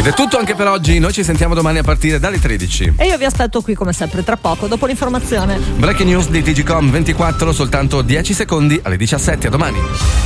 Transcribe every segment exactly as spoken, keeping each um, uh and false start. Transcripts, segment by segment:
Ed è tutto anche per oggi, noi ci sentiamo domani a partire dalle tredici. E io vi aspetto qui come sempre tra poco, dopo l'informazione. Breaking news di T G Com ventiquattro, soltanto dieci secondi alle diciassette, a domani.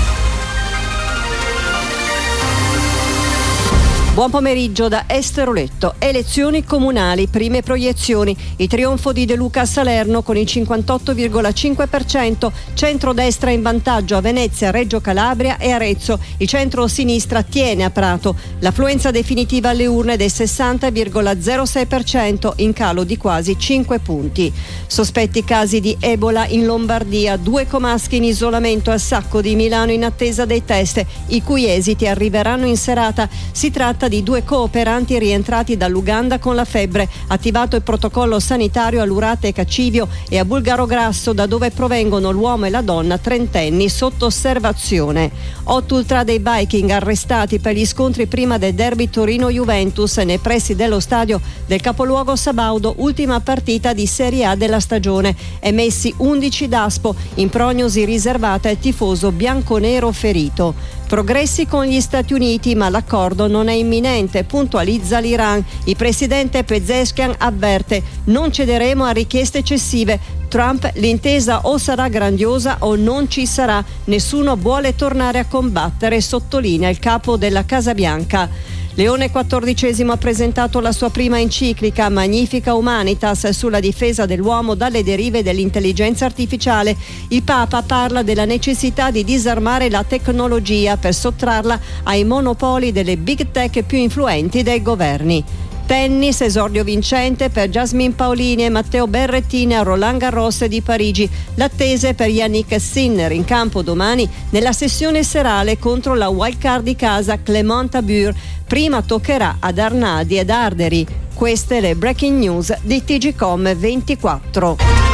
Buon pomeriggio da Esteroletto. Elezioni comunali, prime proiezioni. Il trionfo di De Luca a Salerno con il cinquantotto virgola cinque per cento, centrodestra in vantaggio a Venezia, Reggio Calabria e Arezzo. Il centro-sinistra tiene a Prato. L'affluenza definitiva alle urne del sessanta virgola zero sei per cento, in calo di quasi cinque punti. Sospetti casi di Ebola in Lombardia, due comaschi in isolamento al Sacco di Milano in attesa dei test, i cui esiti arriveranno in serata. Si tratta di due cooperanti rientrati dall'Uganda con la febbre. Attivato il protocollo sanitario a Lurate e Cacivio e a Bulgarograsso, da dove provengono l'uomo e la donna trentenni sotto osservazione. Otto ultra dei Viking arrestati per gli scontri prima del derby Torino-Juventus nei pressi dello stadio del capoluogo sabaudo, ultima partita di Serie A della stagione. Emessi undici d'aspo, in prognosi riservata al tifoso bianconero ferito. Progressi con gli Stati Uniti, ma l'accordo non è imminente, puntualizza l'Iran. Il presidente Pezeshkian avverte: non cederemo a richieste eccessive. Trump: l'intesa o sarà grandiosa o non ci sarà. Nessuno vuole tornare a combattere, sottolinea il capo della Casa Bianca. Leone quattordicesimo ha presentato la sua prima enciclica Magnifica Humanitas sulla difesa dell'uomo dalle derive dell'intelligenza artificiale. Il Papa parla della necessità di disarmare la tecnologia per sottrarla ai monopoli delle big tech più influenti dei governi. Tennis, esordio vincente per Jasmine Paolini e Matteo Berrettini a Roland Garros di Parigi. L'attesa per Yannick Sinner in campo domani nella sessione serale contro la wildcard di casa Clément Tabur. Prima toccherà ad Arnadi ed Arderi. Queste le breaking news di T G Com ventiquattro.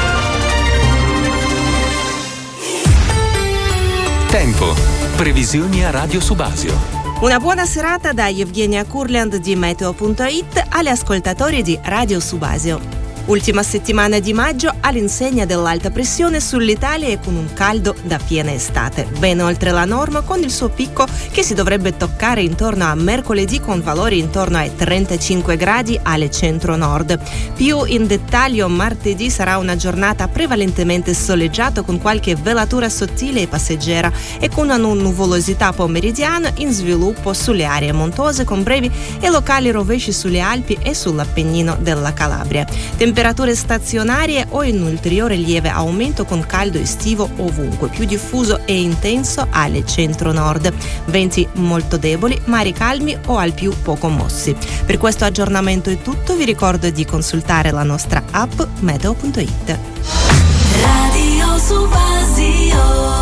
Tempo. Previsioni a Radio Subasio. Una buona serata da Evgenia Kurland di Meteo punto it agli ascoltatori di Radio Subasio. Ultima settimana di maggio all'insegna dell'alta pressione sull'Italia e con un caldo da piena estate, ben oltre la norma, con il suo picco che si dovrebbe toccare intorno a mercoledì con valori intorno ai trentacinque gradi alle centro-nord. Più in dettaglio, martedì sarà una giornata prevalentemente soleggiata con qualche velatura sottile e passeggera e con una nuvolosità pomeridiana in sviluppo sulle aree montuose con brevi e locali rovesci sulle Alpi e sull'Appennino della Calabria. Temperature stazionarie o in ulteriore lieve aumento con caldo estivo ovunque, più diffuso e intenso alle centro-nord. Venti molto deboli, mari calmi o al più poco mossi. Per questo aggiornamento è tutto, vi ricordo di consultare la nostra app Meteo punto it. Radio Subasio.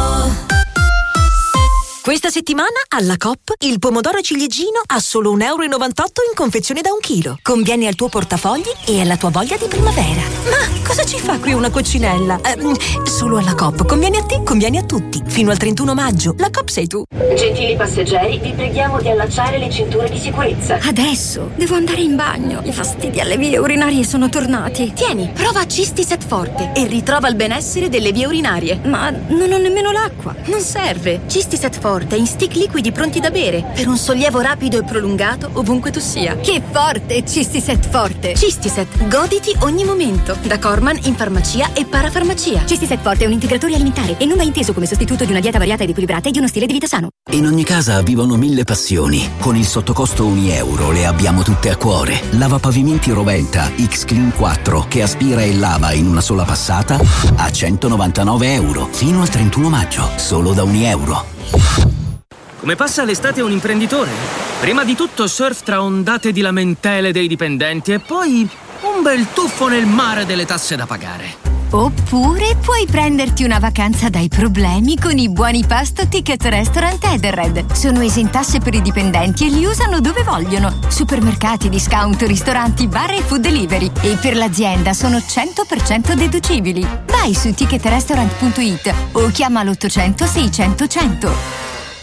Questa settimana alla Coop il pomodoro ciliegino a solo un euro e novantotto in confezione da un chilo. Conviene al tuo portafogli e alla tua voglia di primavera. Ma cosa ci fa qui una coccinella? Eh, solo alla Coop. Conviene a te, conviene a tutti. Fino al trentuno maggio. La Coop sei tu. Gentili passeggeri, vi preghiamo di allacciare le cinture di sicurezza. Adesso devo andare in bagno. I fastidi alle vie urinarie sono tornati. Tieni, prova Cistiset Forte e ritrova il benessere delle vie urinarie. Ma non ho nemmeno l'acqua. Non serve. Cistiset Forte in stick liquidi pronti da bere per un sollievo rapido e prolungato ovunque tu sia. Che forte Cistiset Forte! Cistiset, goditi ogni momento. Da Corman in farmacia e parafarmacia. Cistiset Forte è un integratore alimentare e non va inteso come sostituto di una dieta variata ed equilibrata e di uno stile di vita sano. In ogni casa vivono mille passioni. Con il sottocosto un euro le abbiamo tutte a cuore. Lavapavimenti Roventa X-Clean quattro che aspira e lava in una sola passata a centonovantanove euro. Fino al trentuno maggio. Solo da un euro. Come passa l'estate un imprenditore? Prima di tutto surf tra ondate di lamentele dei dipendenti e poi un bel tuffo nel mare delle tasse da pagare. Oppure puoi prenderti una vacanza dai problemi con i buoni pasto Ticket Restaurant Edenred. Sono esentasse per i dipendenti e li usano dove vogliono. Supermercati, discount, ristoranti, bar e food delivery. E per l'azienda sono cento per cento deducibili. Vai su ticket restaurant punto it o chiama l'ottocento seicento cento.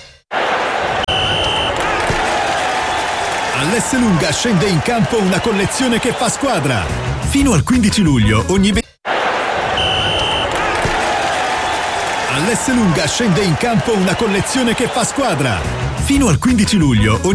All'Esselunga scende in campo una collezione che fa squadra. Fino al quindici luglio ogni All'Esselunga scende in campo una collezione che fa squadra. Fino al quindici luglio ogni